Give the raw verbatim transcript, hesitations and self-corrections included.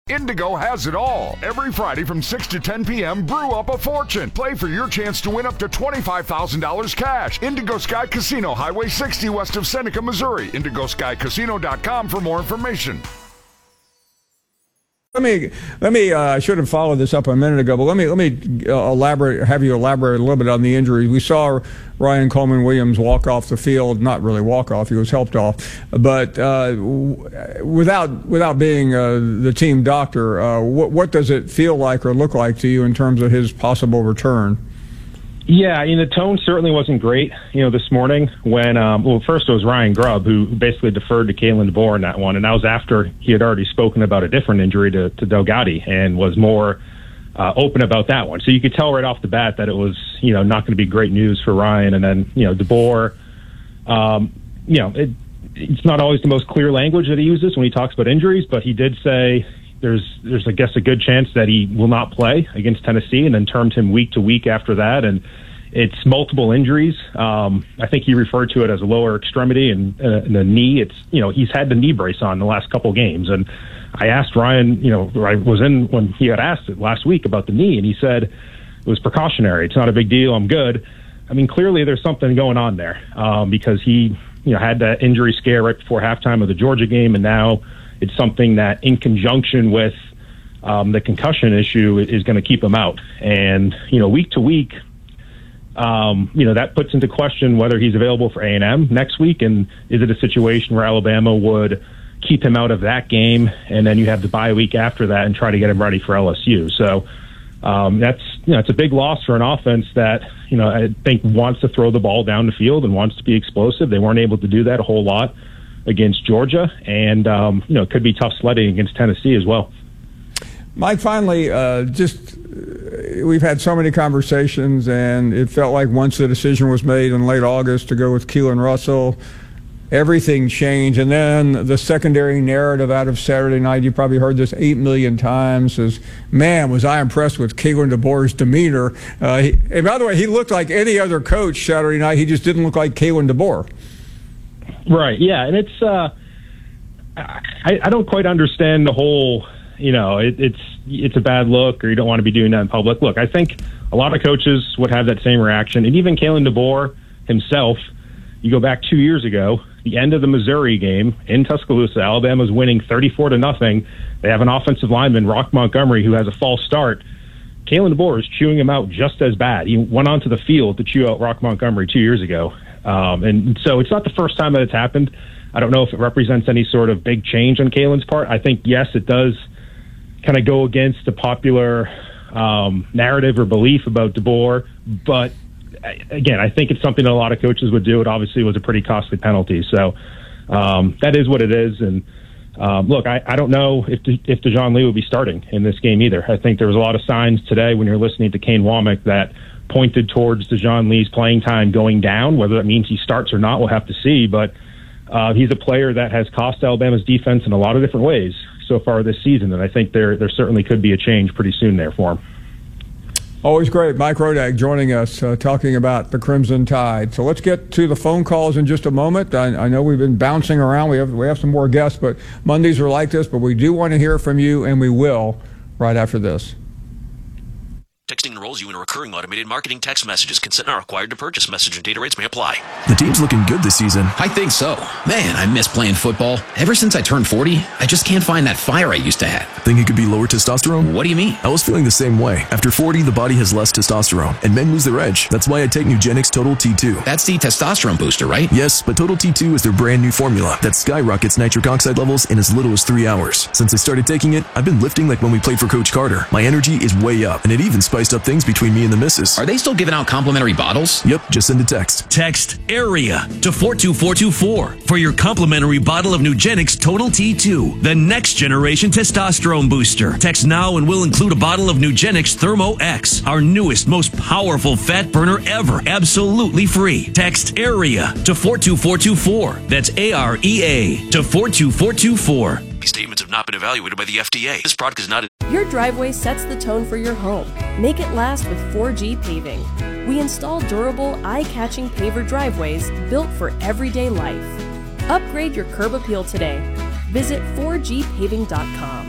Indigo has it all. Every Friday from six to ten p.m., brew up a fortune. Play for your chance to win up to twenty-five thousand dollars cash. Indigo Sky Casino, Highway sixty west of Seneca, Missouri. indigo sky casino dot com for more information. Let me, let me, uh, I should have followed this up a minute ago, but let me, let me uh, elaborate, have you elaborate a little bit on the injury. We saw Ryan Coleman Williams walk off the field, not really walk off, he was helped off, but uh, without, without being uh, the team doctor, uh, what, what does it feel like or look like to you in terms of his possible return? Yeah, I mean, the tone certainly wasn't great, you know, this morning when, um, well, first it was Ryan Grubb, who basically deferred to Kalen DeBoer in that one, and that was after he had already spoken about a different injury to, to Del Gotti and was more uh, open about that one. So you could tell right off the bat that it was, you know, not going to be great news for Ryan. And then, you know, DeBoer, um, you know, it, it's not always the most clear language that he uses when he talks about injuries, but he did say there's, there's I guess, a good chance that he will not play against Tennessee, and then termed him week to week after that. And it's multiple injuries. Um, I think he referred to it as a lower extremity and, uh, and the knee. It's, you know, he's had the knee brace on the last couple games. And I asked Ryan, you know, I was in when he had asked it last week about the knee, and he said it was precautionary. It's not a big deal. I'm good. I mean, clearly there's something going on there um, because he, you know, had that injury scare right before halftime of the Georgia game, and now it's something that, in conjunction with um, the concussion issue, is going to keep him out. And, you know, week to week, Um, you know, that puts into question whether he's available for A and M next week. And is it a situation where Alabama would keep him out of that game, and then you have the bye week after that and try to get him ready for L S U? So um, that's, you know, it's a big loss for an offense that, you know, I think wants to throw the ball down the field and wants to be explosive. They weren't able to do that a whole lot against Georgia, and, um, you know, it could be tough sledding against Tennessee as well. Mike, finally, uh, just we've had so many conversations, and it felt like once the decision was made in late August to go with Keelan Russell, everything changed. And then the secondary narrative out of Saturday night, you probably heard this eight million times, is, man, was I impressed with Kalen DeBoer's demeanor. Uh, he, and by the way, he looked like any other coach Saturday night. He just didn't look like Kalen DeBoer. Right, yeah, and it's uh, I, I don't quite understand the whole, you know, it, it's it's a bad look, or you don't want to be doing that in public. Look, I think a lot of coaches would have that same reaction, and even Kalen DeBoer himself. You go back two years ago, the end of the Missouri game in Tuscaloosa, Alabama's winning thirty-four to nothing. They have an offensive lineman, Rock Montgomery, who has a false start. Kalen DeBoer is chewing him out just as bad. He went onto the field to chew out Rock Montgomery two years ago. Um, and so it's not the first time that it's happened. I don't know if it represents any sort of big change on Kalen's part. I think, yes, it does kind of go against the popular um, narrative or belief about DeBoer. But, again, I think it's something that a lot of coaches would do. It obviously was a pretty costly penalty. So um, that is what it is. And, um, look, I, I don't know if De, if DeJohn Lee would be starting in this game either. I think there was a lot of signs today when you're listening to Kane Womack that pointed towards DeJohn Lee's playing time going down. Whether that means he starts or not, we'll have to see. But uh, he's a player that has cost Alabama's defense in a lot of different ways so far this season, and I think there there certainly could be a change pretty soon there for him. Always great. Mike Rodak joining us, uh, talking about the Crimson Tide. So let's get to the phone calls in just a moment. I, I know we've been bouncing around. We have we have some more guests, but Mondays are like this. But we do want to hear from you, and we will right after this. Texting enrolls you in a recurring automated marketing text messages. Consent not required to purchase. Message and data rates may apply. The team's looking good this season. I think so. Man, I miss playing football. Ever since I turned forty, I just can't find that fire I used to have. Think it could be lower testosterone? What do you mean? I was feeling the same way. After forty, the body has less testosterone, and men lose their edge. That's why I take Nugenix Total T two. That's the testosterone booster, right? Yes, but Total T two is their brand new formula that skyrockets nitric oxide levels in as little as three hours. Since I started taking it, I've been lifting like when we played for Coach Carter. My energy is way up, and it even spiced up things between me and the missus. Are they still giving out complimentary bottles? Yep, just send a text. Text AREA to four two four two four for your complimentary bottle of Nugenix Total T two, the next generation testosterone booster. Text now and we'll include a bottle of Nugenix Thermo X, our newest, most powerful fat burner ever, absolutely free. Text AREA to four two four two four. That's A R E A to four two four two four. These statements have not been evaluated by the F D A. This product is not... Your driveway sets the tone for your home. Make it last with four G Paving. We install durable, eye-catching paver driveways built for everyday life. Upgrade your curb appeal today. Visit four G paving dot com.